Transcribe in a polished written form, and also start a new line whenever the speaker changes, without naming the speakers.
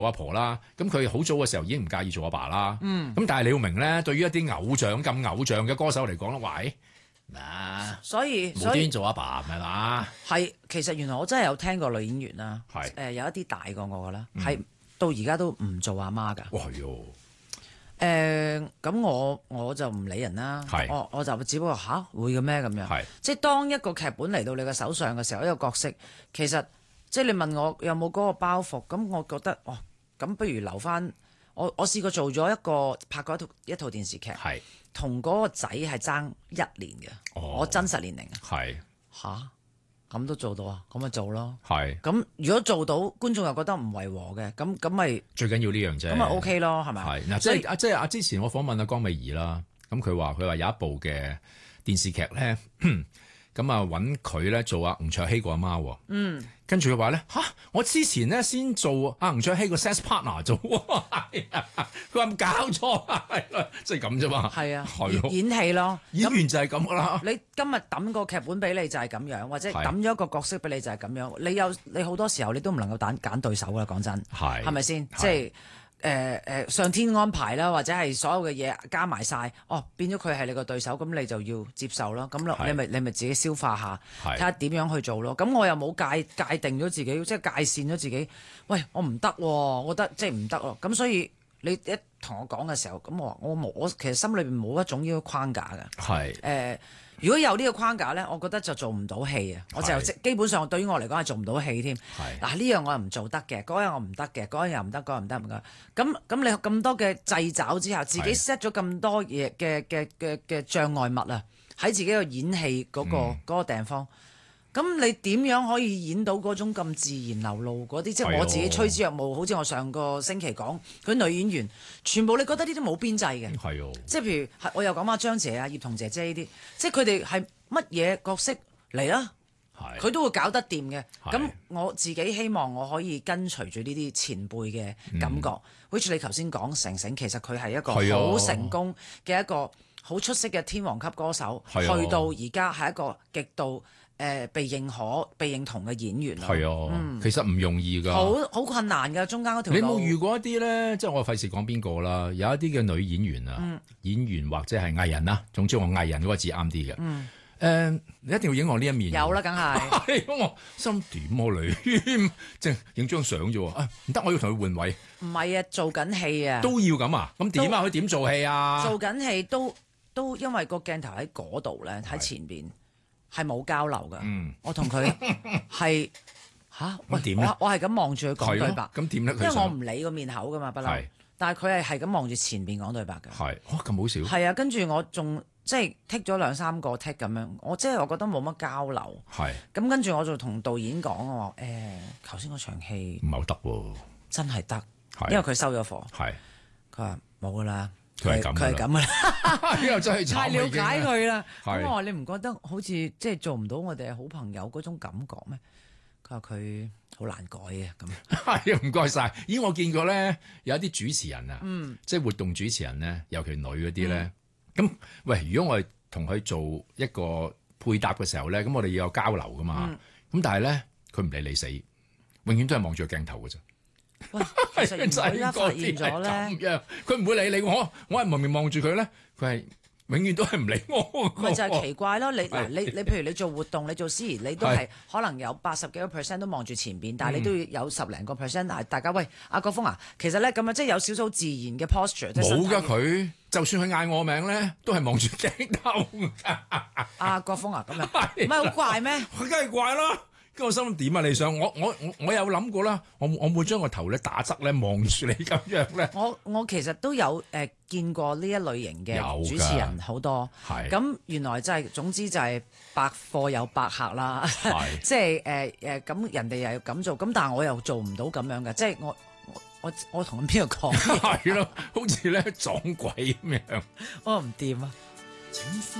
阿婆啦，咁佢好早嘅時候已經唔介意做阿爸啦。咁但係你要明咧，對於一啲偶像嘅歌手嚟講咧，喂，
所以
無端做阿爸係嘛？
係其實原來我真係有聽過女演員啦，
係
有一啲大過我噶啦，係到而家都唔做阿媽㗎。
哇喲！
咁我就唔理人啦，我就只不過會嘅咩咁樣，即係當一個劇本嚟到你嘅手上嘅時候，一個角色其實即係你問我有冇嗰個包袱，咁我覺得咁不如留翻我試過做咗拍過一套電視劇，同嗰個仔係爭1年嘅，我真實年齡咁都做到啊，咁咪做咯。咁如果做到，觀眾又覺得唔違和嘅，咁咪
最緊要呢樣啫。
咁咪 OK 咯，係咪？
嗱，即係之前我訪問阿江美儀啦，咁佢話有一部嘅電視劇咧，咁啊揾佢咧做阿吳卓羲個阿媽喎。跟住佢話咧我之前咧先做阿吳卓羲個 sex partner 做，佢話唔搞錯，即係咁啫嘛。
係啊，演戲咯，
演員就係咁噶啦。
你今日抌個劇本俾你就係咁樣，或者抌咗一個角色俾你就係咁樣。你好多時候你都唔能夠揀對手噶啦，講真，係咪先？即係上天安排啦，或者係所有嘅嘢加埋晒，變咗佢係你個對手，咁你就要接受咯。咁你咪自己消化下，睇下點樣去做咯。咁我又冇界定咗自己，即係界線咗自己。喂，我唔得，我覺得即係唔得咯。咁所以你一同我講嘅時候，咁我其實心裏邊冇一種呢個框架嘅。如果有呢個框架咧，我覺得就做唔到戲啊！我就基本上對於我嚟講係做唔到戲添。嗱，呢樣我又唔做得嘅，嗰樣我唔得嘅，嗰樣又唔得，嗰樣唔得唔得。咁你咁多嘅掣肘之下，自己 set 咗咁多嘢嘅障礙物啊，喺自己個演戲嗰個地方。咁你點樣可以演到嗰種咁自然流露嗰啲？即係我自己趨之若鶩，好似我上個星期講佢女演員，全部你覺得呢啲冇邊際嘅。即係譬如我又講翻張姐啊、葉童姐姐呢啲，即係佢哋係乜嘢角色嚟啦？佢都會搞得掂嘅。咁我自己希望我可以跟隨住呢啲前輩嘅感覺。好似你頭先講成成，其實佢係一個好成功嘅一個好出色嘅天王級歌手，去到而家係一個極度被認可、被認同嘅演員咯。其實唔容易㗎，好困難㗎，中間嗰條路。你冇遇過一啲咧？即係我費事講邊個啦。有一啲嘅女演員啊，演員或者係藝人啦，總之我藝人嗰個字啱啲嘅。你一定要影我呢一面。有啦，梗係。我心點你？即係影張相啫喎。唔得，我要同佢換位。唔係啊，做緊戲啊。都要咁啊？咁點啊？佢點做戲啊？做緊戲都因為個鏡頭喺嗰度咧，喺前邊。係冇交流㗎，我同佢係點咧？我係咁望住佢講對白，咁點咧？因為我唔理個面口㗎嘛，不嬲。但係佢係咁望住前邊講對白㗎。咁好少。係啊，跟住我仲即係剔咗2-3個剔咁樣，我覺得冇乜交流。咁跟住我就同導演講，我話頭先嗰場戲唔係好得喎，真係得，因為佢收咗貨。佢話冇㗎啦。佢係咁噶啦，又真係太了解佢啦。咁我話你唔覺得好似即係做唔到我哋係好朋友嗰種感覺咩？佢話佢好難改啊。咁係唔該晒。咦，我見過咧有一啲主持人啊，即係活動主持人咧，尤其女嗰啲咧。咁喂，如果我哋同佢做一個配搭嘅時候咧，咁我哋要有交流噶嘛。咁但係咧，佢唔理你死，永遠都係望住個鏡頭㗎啫。喂，其實我而家發現咗咧，佢唔會理你，我係明明望住佢咧，佢係永遠都係唔理我。咪就係奇怪咯！你譬如你做活動，你做司儀，你都係可能有80幾個%都望住前邊，但係你都要有10零個%。但係大家喂，阿國峰啊，其實咧咁樣即係有少少自然嘅 posture。冇㗎，佢就算佢嗌我名咧，都係望住鏡頭。阿國峰啊，咁樣唔係好怪咩？佢梗係怪啦。跟住我心諗點啊？你想我有諗過啦，我會將個頭咧打側咧望住你咁樣咧。我其實都有見過呢一類型嘅主持人好多，咁原來真係總之就係百貨有百客啦，即係咁人哋又要咁做，咁但係我又做唔到咁樣嘅，即係我同邊個講？係咯，好似咧撞鬼咁樣，我唔掂啊！